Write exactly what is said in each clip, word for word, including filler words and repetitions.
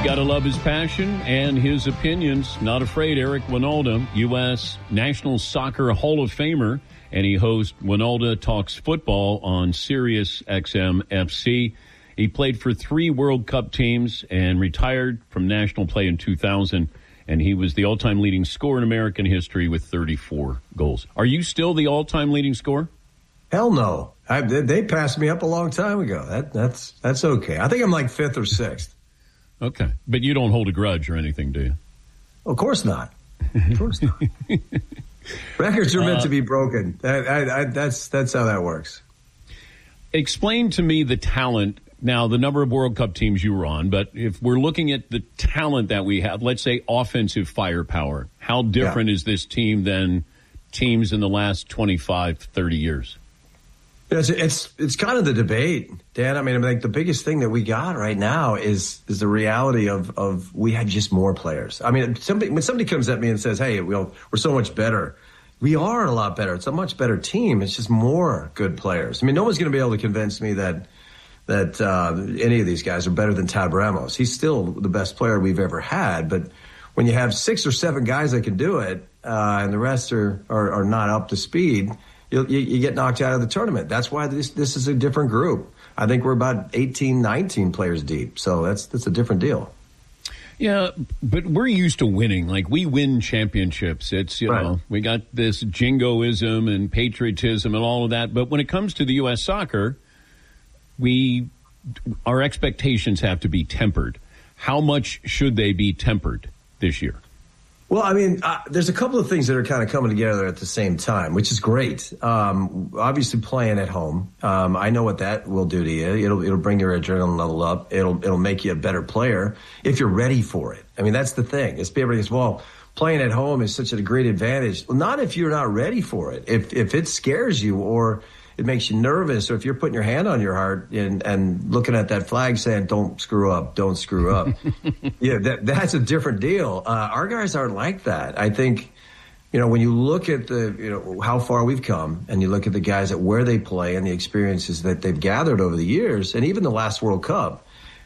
You got to love his passion and his opinions. Not afraid, Eric Wynalda, U S National Soccer Hall of Famer, and he hosts Wynalda Talks Football on Sirius X M F C. He played for three World Cup teams and retired from national play in two thousand, and he was the all-time leading scorer in American history with thirty-four goals. Are you still the all-time leading scorer? Hell no. I, they passed me up a long time ago. That, that's that's okay. I think I'm like fifth or sixth. Okay. But you don't hold a grudge or anything, do you? Of course not. Of course not. Records are meant uh, to be broken. That, I, I, that's that's how that works. Explain to me the talent. Now, the number of World Cup teams you were on, but if we're looking at the talent that we have, let's say offensive firepower, how different yeah. is this team than teams in the last twenty-five, thirty years? It's, it's it's kind of the debate, Dan. I mean, I mean, like the biggest thing that we got right now is is the reality of of we have just more players. I mean, somebody when somebody comes at me and says, "Hey, we'll, we're so much better," we are a lot better. It's a much better team. It's just more good players. I mean, no one's going to be able to convince me that that uh, any of these guys are better than Tab Ramos. He's still the best player we've ever had. But when you have six or seven guys that can do it, uh, and the rest are, are are not up to speed, You, you, you get knocked out of the tournament. That's why this this is a different group. I think we're about eighteen, nineteen players deep. So that's that's a different deal. Yeah, but we're used to winning. Like, we win championships. It's, you right. know, we got this jingoism and patriotism and all of that. But when it comes to the U S soccer, we our expectations have to be tempered. How much should they be tempered this year? Well, I mean, uh, there's a couple of things that are kind of coming together at the same time, which is great. Um, obviously, playing at home, um, I know what that will do to you. It'll it'll bring your adrenaline level up. It'll it'll make you a better player if you're ready for it. I mean, that's the thing. It's everybody goes, well, playing at home is such a great advantage. Well, not if you're not ready for it. If if it scares you or it makes you nervous, or if you're putting your hand on your heart and, and looking at that flag saying, don't screw up, don't screw up. yeah, that, that's a different deal. Uh, our guys aren't like that. I think, you know, when you look at the, you know, how far we've come and you look at the guys at where they play and the experiences that they've gathered over the years, and even the last World Cup,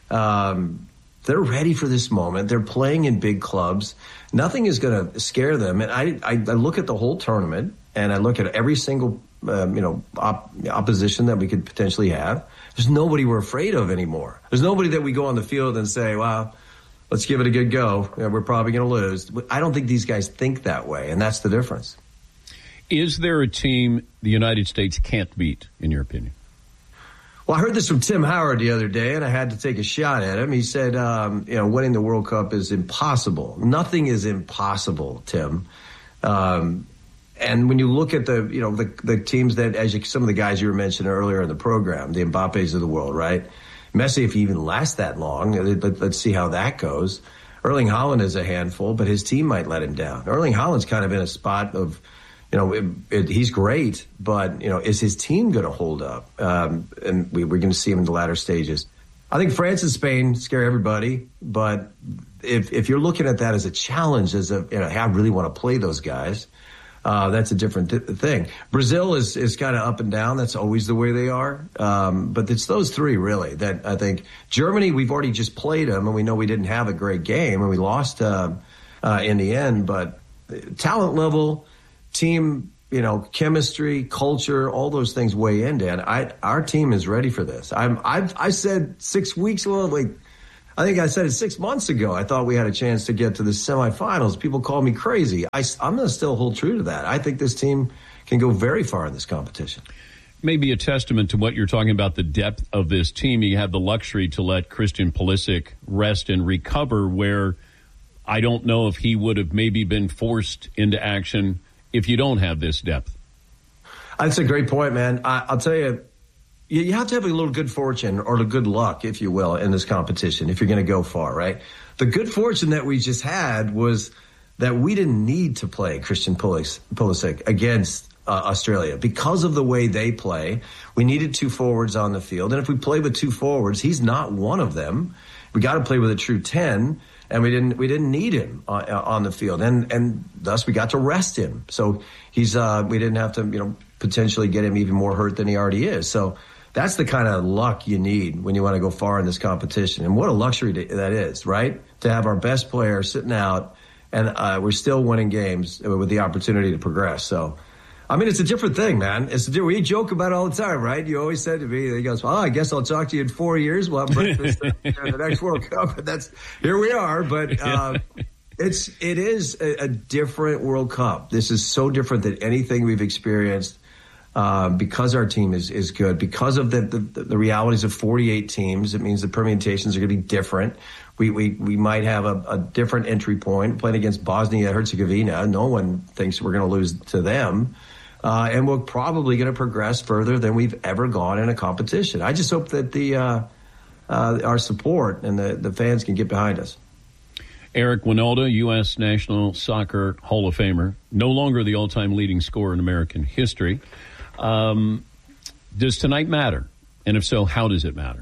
um, they're ready for this moment. They're playing in big clubs. Nothing is going to scare them. And I, I, I look at the whole tournament and I look at every single Um, you know, op- opposition that we could potentially have. There's nobody we're afraid of anymore. There's nobody that we go on the field and say, well, let's give it a good go. You know, we're probably going to lose. I don't think these guys think that way, and that's the difference. Is there a team the United States can't beat, in your opinion? Well, I heard this from Tim Howard the other day, and I had to take a shot at him. He said, um, you know, winning the World Cup is impossible. Nothing is impossible, Tim. Um And when you look at the, you know, the the teams that, as you, some of the guys you were mentioning earlier in the program, the Mbappes of the world, right? Messi, if he even lasts that long, let, let's see how that goes. Erling Haaland is a handful, but his team might let him down. Erling Haaland's kind of in a spot of, you know, it, it, he's great, but, you know, is his team going to hold up? Um, and we, we're going to see him in the latter stages. I think France and Spain scare everybody, but if if you're looking at that as a challenge, as a, you know, hey, I really want to play those guys, Uh, that's a different th- thing. Brazil is, is kind of up and down. That's always the way they are. Um, but it's those three, really, that I think. Germany, we've already just played them, and we know we didn't have a great game, and we lost uh, uh, in the end. But talent level, team, you know, chemistry, culture, all those things weigh in, Dan. I, our team is ready for this. I'm, I've, I said six weeks ago, like, I think I said it six months ago. I thought we had a chance to get to the semifinals. People call me crazy. I, I'm going to still hold true to that. I think this team can go very far in this competition. Maybe a testament to what you're talking about, the depth of this team. You have the luxury to let Christian Pulisic rest and recover, where I don't know if he would have maybe been forced into action if you don't have this depth. That's a great point, man. I, I'll tell you, you have to have a little good fortune or the good luck, if you will, in this competition if you're going to go far, right? The good fortune that we just had was that we didn't need to play Christian Pulisic against uh, Australia because of the way they play. We needed two forwards on the field, and if we play with two forwards, he's not one of them. We got to play with a true ten, and we didn't we didn't need him on, on the field, and and thus we got to rest him. So he's uh, we didn't have to you know potentially get him even more hurt than he already is. So That's the kind of luck you need when you want to go far in this competition. And what a luxury that is, right? To have our best player sitting out, and uh, we're still winning games with the opportunity to progress. So, I mean, it's a different thing, man. It's a, we joke about it all the time, right? You always said to me, he goes, well, I guess I'll talk to you in four years. We'll have breakfast in the next World Cup. And that's, here we are. But uh, it's, it is a, a different World Cup. This is so different than anything we've experienced uh, because our team is, is good. Because of the, the, the realities of forty-eight teams, it means the permutations are going to be different. We, we, we might have a, a different entry point. Playing against Bosnia-Herzegovina, no one thinks we're going to lose to them. Uh, and we're probably going to progress further than we've ever gone in a competition. I just hope that the uh, uh, our support and the, the fans can get behind us. Eric Wynalda, U S National Soccer Hall of Famer, no longer the all-time leading scorer in American history. Um, does tonight matter? And if so, how does it matter?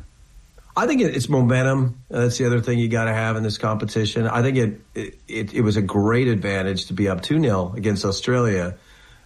I think it's momentum. That's the other thing you got to have in this competition. I think it, it it was a great advantage to be up two nil against Australia.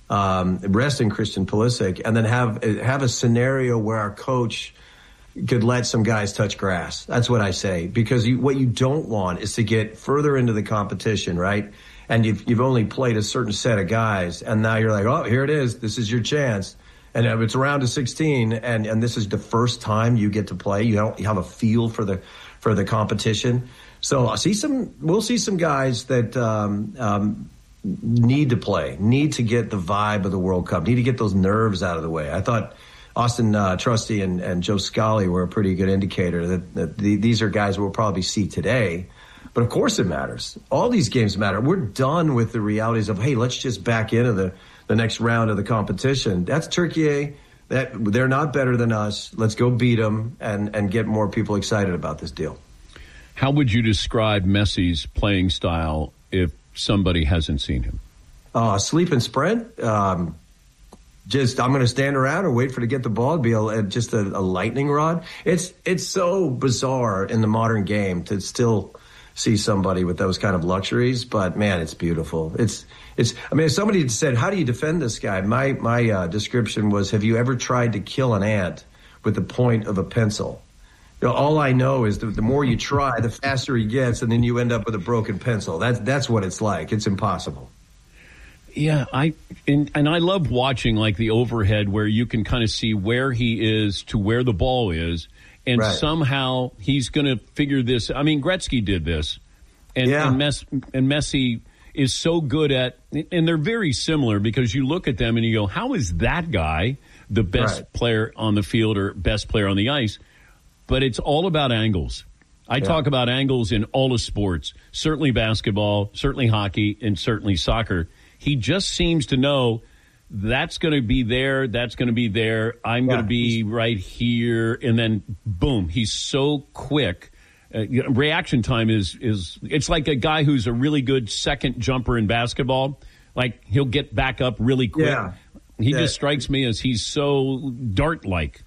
Um, resting Christian Pulisic, and then have have a scenario where our coach could let some guys touch grass. That's what I say, because you, what you don't want is to get further into the competition, right? And you've you've only played a certain set of guys, and now you're like, oh, here it is. This is your chance. And it's around to sixteen, and, and this is the first time you get to play. You don't you have a feel for the for the competition. So I see some. We'll see some guys that. Um, um, need to play, need to get the vibe of the World Cup, need to get those nerves out of the way. I thought Austin uh, Trusty and, and Joe Scally were a pretty good indicator that, that the, these are guys we'll probably see today. But of course it matters. All these games matter. We're done with the realities of, hey, let's just back into the, the next round of the competition. That's Turkey. That, they're not better than us. Let's go beat them and, and get more people excited about this deal. How would you describe Messi's playing style if somebody hasn't seen him? Uh, sleep and sprint. Um, just I'm going to stand around and wait for to get the ball. It'd be a, just a, a lightning rod. It's it's so bizarre in the modern game to still see somebody with those kind of luxuries. But man, it's beautiful. It's it's. I mean, if somebody had said, "How do you defend this guy?" My my uh, description was, "Have you ever tried to kill an ant with the point of a pencil?" You know, all I know is that the more you try, the faster he gets, and then you end up with a broken pencil. That's that's what it's like. It's impossible. Yeah, I and, and I love watching like the overhead where you can kind of see where he is to where the ball is, and right. somehow he's going to figure this. I mean, Gretzky did this, and yeah. and, Mess, and Messi is so good at, and they're very similar because you look at them and you go, how is that guy the best right. player on the field or best player on the ice? But it's all about angles. I yeah. talk about angles in all of sports, certainly basketball, certainly hockey, and certainly soccer. He just seems to know that's going to be there, that's going to be there, I'm yeah. going to be right here, and then boom, he's so quick. Uh, you know, reaction time is, is it's like a guy who's a really good second jumper in basketball. Like, he'll get back up really quick. Yeah. He yeah. just strikes me as he's so dart-like.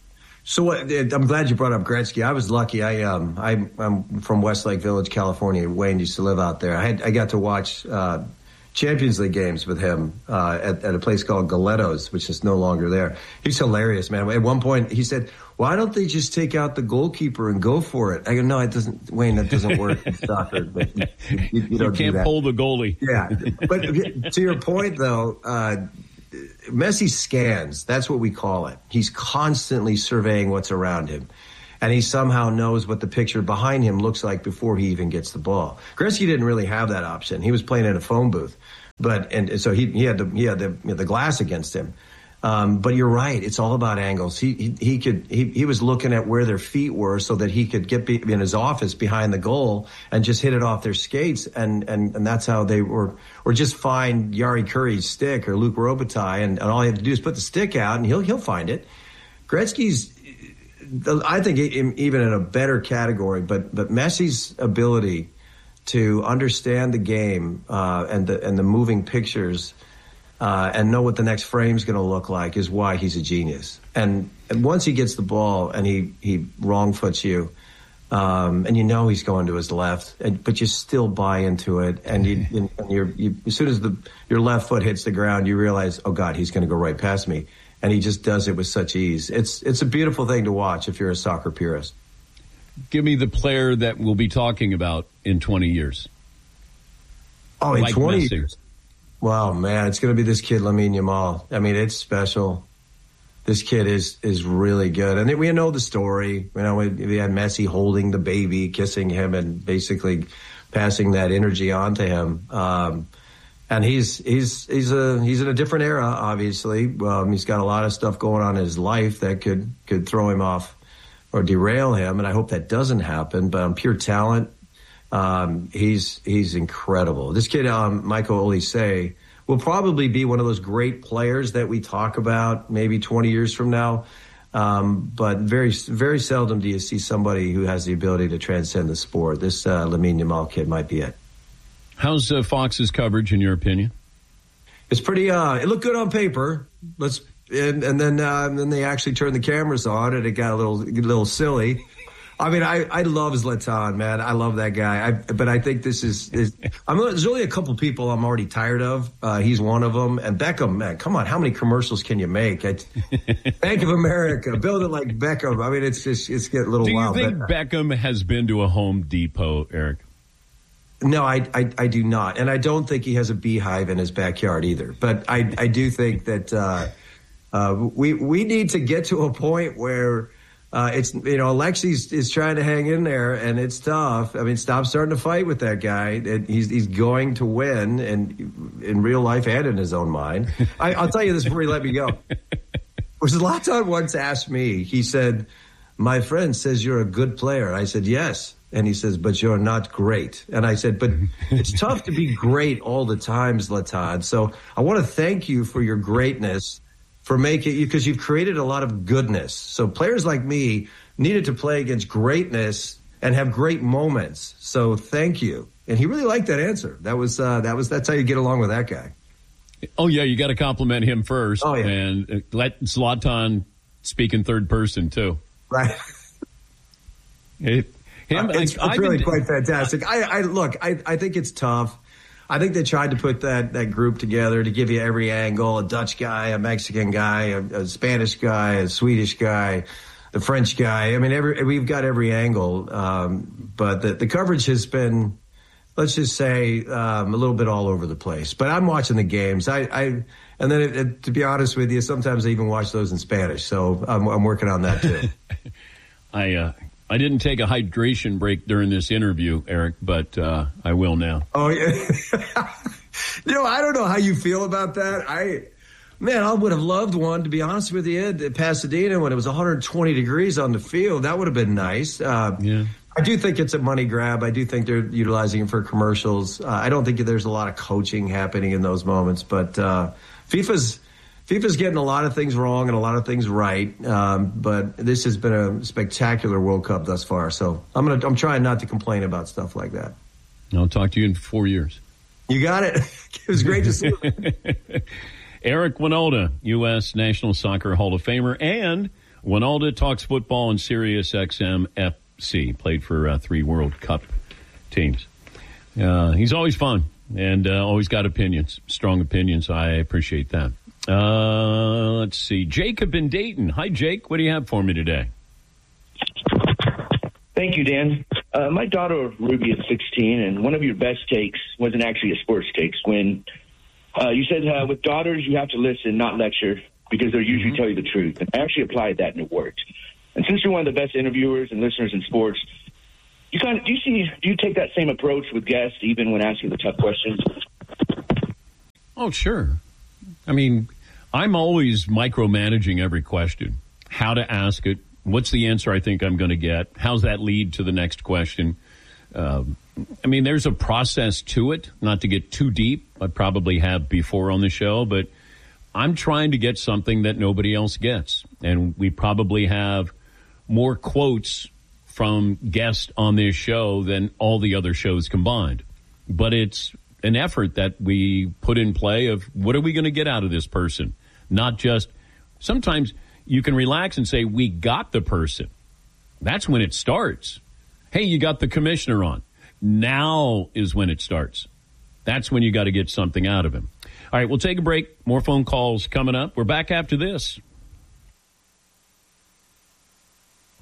So uh, I'm glad you brought up Gretzky. I was lucky. I um I, I'm from Westlake Village, California. Wayne used to live out there. I had I got to watch uh, Champions League games with him uh, at, at a place called Galetto's, which is no longer there. He's hilarious, man. At one point, he said, "Why don't they just take out the goalkeeper and go for it?" I go, "No, it doesn't, Wayne. That doesn't work in soccer. But you, you, you, don't you can't do that. pull the goalie." Yeah, but to your point, though. Uh, Messi scans. That's what we call it. He's constantly surveying what's around him. And he somehow knows what the picture behind him looks like before he even gets the ball. Gretzky didn't really have that option. He was playing in a phone booth. But, and so he, he had the, he had the, the glass against him. Um, but you're right. It's all about angles. He, he, he could, he, he was looking at where their feet were so that he could get be, in his office behind the goal and just hit it off their skates. And, and, and that's how they were, or just find Yari Curry's stick or Luke Robitaille. And, and all you have to do is put the stick out and he'll, he'll find it. Gretzky's, I think even in a better category, but, but Messi's ability to understand the game, uh, and the, and the moving pictures, Uh, and know what the next frame's going to look like is why he's a genius. And, and once he gets the ball and he, he wrong foots you, um, and you know he's going to his left, and, but you still buy into it. And, you, and you're, you, as soon as the, your left foot hits the ground, you realize, oh God, he's going to go right past me. and he just does it with such ease. It's it's a beautiful thing to watch if you're a soccer purist. Give me the player that we'll be talking about in twenty years. Oh, in like twenty Messi. years? Wow, man, it's going to be this kid, Lamine Yamal. I mean, it's special. This kid is is really good. And we know the story. You know, we, we had Messi holding the baby, kissing him, and basically passing that energy on to him. Um, and he's he's he's a he's in a different era, obviously. Um, he's got a lot of stuff going on in his life that could could throw him off or derail him, and I hope that doesn't happen. But on pure talent, um, he's he's incredible. This kid, um, Michael Olise, will probably be one of those great players that we talk about maybe twenty years from now. Um, but very, very seldom do you see somebody who has the ability to transcend the sport. This uh, Lamine Yamal kid might be it. How's uh, Fox's coverage, in your opinion? It's pretty. Uh, it looked good on paper. Let's and, and then uh, and then they actually turned the cameras on, and it got a little, a little silly. I mean, I, I love Zlatan, man. I love that guy. I, but I think this is, is I'm, there's only a couple people I'm already tired of. Uh, he's one of them. And Beckham, man, come on. How many commercials can you make? I, Bank of America, build it like Beckham. I mean, it's just, it's getting a little Do you wild. think but, Beckham has been to a Home Depot, Eric? No, I, I, I do not. And I don't think he has a beehive in his backyard either. But I, I do think that, uh, uh, we, we need to get to a point where, Uh, it's, you know, Alexi's is trying to hang in there, and it's tough. I mean, stop starting to fight with that guy. And he's he's going to win, and in real life and in his own mind. I, I'll tell you this before you let me go. Zlatan once asked me, he said, "My friend says you're a good player." I said, "Yes." And he says, "But you're not great." And I said, "But it's tough to be great all the time, Zlatan. So I want to thank you for your greatness, for making, because you've created a lot of goodness. So players like me needed to play against greatness and have great moments. So thank you." And he really liked that answer. That was uh, that was that's how you get along with that guy. Oh yeah, you got to compliment him first, oh, yeah. and let Zlatan speak in third person too. Right. It, him, uh, it's I, it's really been, quite fantastic. I, I look, I, I think it's tough. I think they tried to put that, that group together to give you every angle, a Dutch guy, a Mexican guy, a, a Spanish guy, a Swedish guy, the French guy. I mean, every, we've got every angle. Um, but the, the coverage has been, let's just say, um, a little bit all over the place. But I'm watching the games. I, I and then it, it, to be honest with you, sometimes I even watch those in Spanish. So I'm, I'm working on that too. I, uh, I didn't take a hydration break during this interview, Eric, but uh, I will now. Oh, yeah. You know, I don't know how you feel about that. I, man, I would have loved one, to be honest with you, at Pasadena when it was one hundred twenty degrees on the field. That would have been nice. Uh, yeah. I do think it's a money grab. I do think they're utilizing it for commercials. Uh, I don't think there's a lot of coaching happening in those moments, but uh, FIFA's FIFA's getting a lot of things wrong and a lot of things right, um, but this has been a spectacular World Cup thus far. So I'm gonna I'm trying not to complain about stuff like that. I'll talk to you in four years. You got it. It was great to see you. Eric Wynalda, U S National Soccer Hall of Famer, and Wynalda Talks Football on Sirius X M F C. Played for uh, three World Cup teams. Uh, he's always fun and uh, always got opinions, strong opinions. I appreciate that. Uh, let's see. Jacob in Dayton. Hi, Jake. What do you have for me today? Thank you, Dan. Uh, my daughter, Ruby, is sixteen, and one of your best takes wasn't actually a sports takes when uh, you said uh, with daughters, you have to listen, not lecture, because they'll usually mm-hmm. tell you the truth. And I actually applied that, and it worked. And since you're one of the best interviewers and listeners in sports, you kind of do you see do you take that same approach with guests, even when asking the tough questions? Oh, sure. I mean, I'm always micromanaging every question. How to ask it. What's the answer I think I'm going to get? How's that lead to the next question? Um, I mean, there's a process to it, not to get too deep. I probably have before on the show, but I'm trying to get something that nobody else gets. And we probably have more quotes from guests on this show than all the other shows combined. But it's an effort that we put in play of what are we going to get out of this person? Not just, sometimes you can relax and say, we got the person. That's when it starts. Hey, you got the commissioner on. Now is when it starts. That's when you got to get something out of him. All right, we'll take a break. More phone calls coming up. We're back after this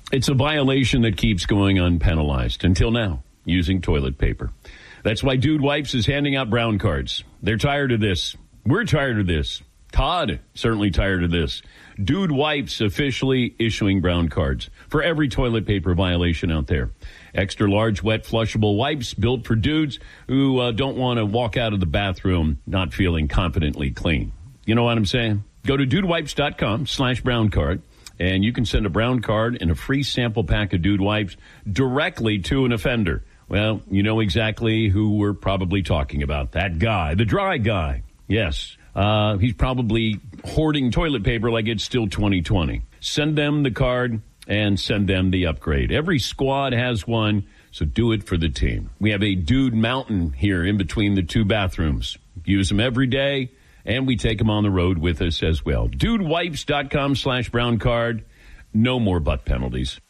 It's a violation that keeps going unpenalized until now, using toilet paper. That's why Dude Wipes is handing out brown cards. They're tired of this. We're tired of this. Todd, certainly tired of this. Dude Wipes officially issuing brown cards for every toilet paper violation out there. Extra large, wet, flushable wipes built for dudes who uh, don't want to walk out of the bathroom not feeling confidently clean. You know what I'm saying? Go to dudewipes.com slash brown card, and you can send a brown card and a free sample pack of Dude Wipes directly to an offender. Well, you know exactly who we're probably talking about. That guy, the dry guy. Yes. Uh, he's probably hoarding toilet paper like it's still twenty twenty. Send them the card and send them the upgrade. Every squad has one, so do it for the team. We have a Dude Mountain here in between the two bathrooms. Use them every day, and we take them on the road with us as well. Dudewipes.com slash brown card. No more butt penalties.